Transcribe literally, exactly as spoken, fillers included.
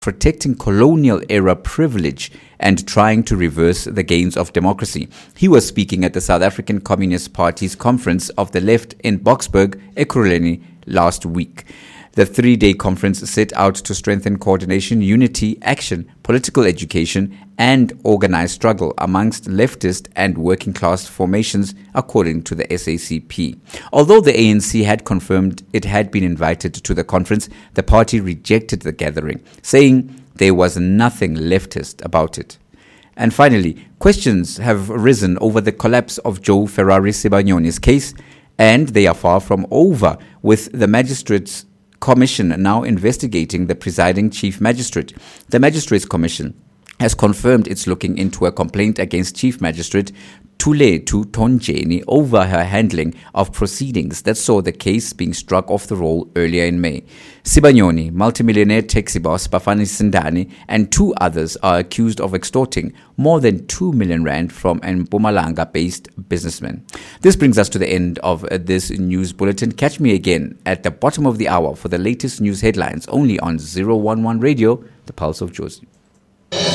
protecting colonial-era privilege and trying to reverse the gains of democracy. He was speaking at the South African Communist Party's Conference of the Left in Boksburg, Ekurhuleni, last week. The three-day conference set out to strengthen coordination, unity, action, political education, and organized struggle amongst leftist and working-class formations, according to the S A C P. Although the A N C had confirmed it had been invited to the conference, the party rejected the gathering, saying there was nothing leftist about it. And finally, questions have arisen over the collapse of Joe Ferrari Sibanyoni's case, and they are far from over, with the magistrates Commission now investigating the presiding chief magistrate. The Magistrates Commission has confirmed it's looking into a complaint against Chief Magistrate Thulethu Thonjeni over her handling of proceedings that saw the case being struck off the roll earlier in May. Sibanyoni, multimillionaire taxi boss Bafani Sindani, and two others are accused of extorting more than two million rand from an Mpumalanga-based businessman. This brings us to the end of uh, this news bulletin. Catch me again at the bottom of the hour for the latest news headlines only on zero one one Radio, the Pulse of Jozi.